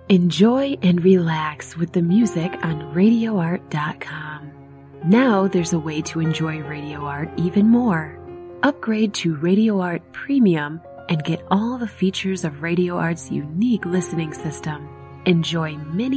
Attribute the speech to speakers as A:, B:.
A: Enjoy and relax with the music on RadioArt.com. Now there's a way to enjoy Radio Art even more. Upgrade to Radio Art Premium and get all the features of Radio Art's unique listening system. Enjoy many